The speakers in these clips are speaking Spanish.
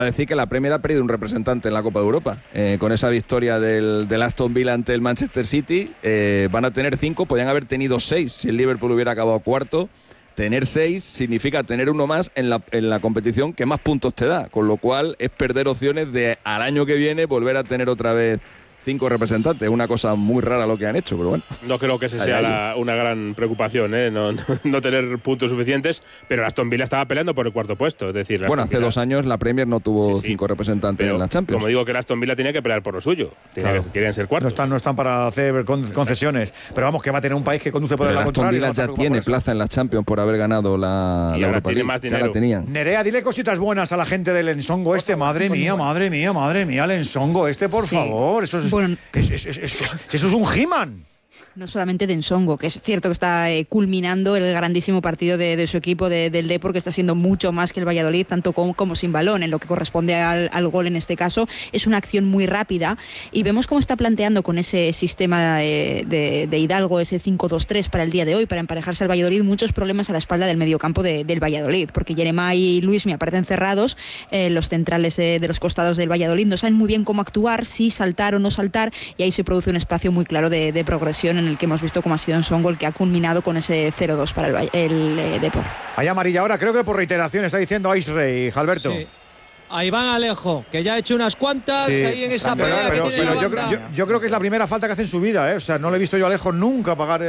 decir que la Premier ha perdido un representante en la Copa de Europa. Con esa victoria del Aston Villa ante el Manchester City, van a tener 5, podían haber tenido 6 si el Liverpool hubiera acabado cuarto. Tener 6 significa tener uno más en la competición que más puntos te da, con lo cual es perder opciones de al año que viene volver a tener otra vez 5 representantes. Es una cosa muy rara lo que han hecho, pero bueno. No creo que esa sea una gran preocupación, no tener puntos suficientes, pero Aston Villa estaba peleando por el cuarto puesto. Es decir, bueno, hace 2 años la Premier no tuvo 5 representantes en la Champions. Como digo, que el Aston Villa tenía que pelear por lo suyo. Claro. Querían ser cuartos. No están para hacer concesiones. Pero vamos, que va a tener un país que conduce por el Aston Villa ya tiene plaza en la Champions por haber ganado la Europa League. Más dinero. Ya la tenían. Nerea, dile cositas buenas a la gente del Ensongo este. Madre mía, el Ensongo este, por favor. Eso es, bueno, eso es un He-Man. No solamente de Ensongo, que es cierto que está culminando el grandísimo partido de su equipo del Depor, que está siendo mucho más que el Valladolid, tanto como sin balón, en lo que corresponde al gol en este caso. Es una acción muy rápida y vemos cómo está planteando con ese sistema de Hidalgo, ese 5-2-3 para el día de hoy, para emparejarse al Valladolid, muchos problemas a la espalda del mediocampo del Valladolid, porque Jeremá y Luismi aparecen cerrados, los centrales de los costados del Valladolid no saben muy bien cómo actuar, si saltar o no saltar, y ahí se produce un espacio muy claro de progresión en el que hemos visto cómo ha sido Ensongo el que ha culminado con ese 0-2 para el Depor. Hay amarilla ahora, creo que por reiteración, está diciendo Ice-Rey, Alberto. Sí. A Iván Alejo, que ya ha hecho unas cuantas ahí en esa pelea. Pero yo creo que es la primera falta que hace en su vida, O sea, no le he visto yo a Alejo nunca pagar.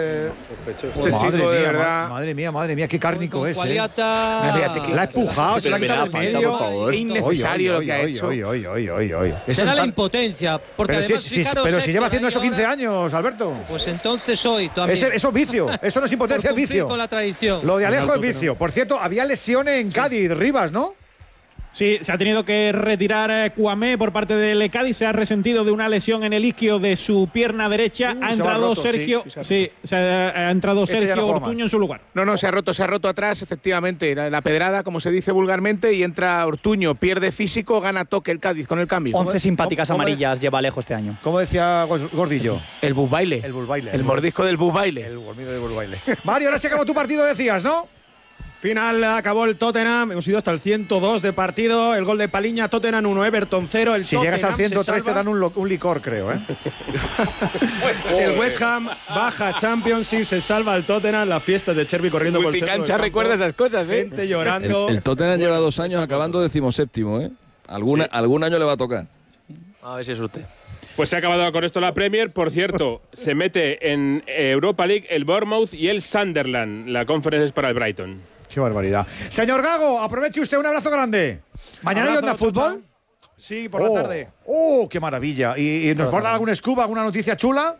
Madre mía, qué cárnico es. La ha empujado, se la ha quitado del medio. Qué innecesario lo que ha hecho. Será la impotencia. Porque pero si lleva haciendo eso 15 años, Alberto. Pues entonces hoy también. Eso es vicio, eso no es impotencia, es vicio. Con la tradición. Lo de Alejo es vicio. Por cierto, había lesiones en Cádiz, Rivas, ¿no? Sí, se ha tenido que retirar Kouamé por parte del Cádiz. Se ha resentido de una lesión en el isquio de su pierna derecha. Ha entrado Sergio. Ha entrado Sergio Ortuño en su lugar. No, se ha roto atrás, efectivamente. La pedrada, como se dice vulgarmente, y entra Ortuño. Pierde físico, gana toque el Cádiz con el cambio. 11 simpáticas amarillas lleva lejos este año. ¿Cómo decía Gordillo? El busbaile. El mordisco del busbaile. El golmido del busbaile. Mario, ahora se acabó tu partido, decías, ¿no? Final, acabó el Tottenham, hemos ido hasta el 102 de partido, el gol de Paliña, Tottenham 1, Everton 0. Si llegas al 103 te dan un licor, creo, El West Ham baja Championship, se salva el Tottenham, la fiesta de Cherby corriendo por el centro. Multicancha recuerda esas cosas, Gente llorando. El Tottenham lleva 2 años acabando 17º, Algún año le va a tocar. A ver si es usted. Pues se ha acabado con esto la Premier. Por cierto, se mete en Europa League el Bournemouth y el Sunderland. La conferencia es para el Brighton. Qué barbaridad. Señor Gago, aproveche usted, un abrazo grande. ¿Mañana hay Onda Fútbol? Sí, por la tarde. ¡Qué maravilla! ¿Y nos va a dar algún scoop, alguna noticia chula?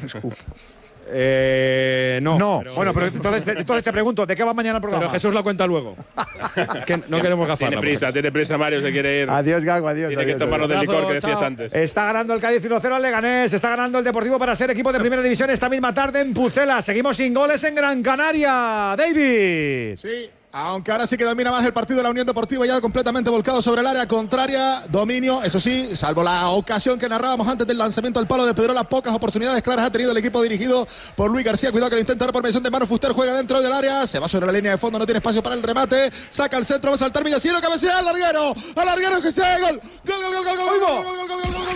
No. Bueno, pero entonces te pregunto, ¿de qué va mañana el programa? Pero Jesús lo cuenta luego. Que no queremos gafarla. Tiene prisa Mario, se quiere ir. Adiós, Gago, adiós. Tiene que tomarlo del licor que decías antes. Está ganando el Cádiz 1-0 al Leganés, está ganando el Deportivo para ser equipo de primera división esta misma tarde en Pucela. Seguimos sin goles en Gran Canaria. David. Sí. Aunque ahora sí que domina más el partido de la Unión Deportiva, ya completamente volcado sobre el área contraria, dominio, eso sí, salvo la ocasión que narrábamos antes del lanzamiento al palo de Pedrola, pocas oportunidades claras ha tenido el equipo dirigido por Luis García. Cuidado que lo intenta por mediación de Manu Fuster, juega dentro del área, se va sobre la línea de fondo, no tiene espacio para el remate, saca el centro, va a saltar Villasiero, cabecea al larguero que se gol. Gol.